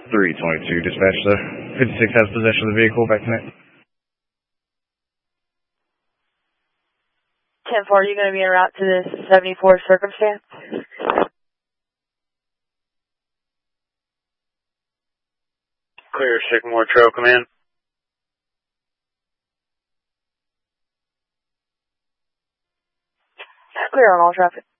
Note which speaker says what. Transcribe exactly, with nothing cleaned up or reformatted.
Speaker 1: three twenty-two, dispatch the fifty-six has possession of the vehicle, back to net.
Speaker 2: ten four, are you going to be en route to this seventy-four circumstance?
Speaker 3: Clear, Sycamore Trail Command.
Speaker 2: Clear on all traffic.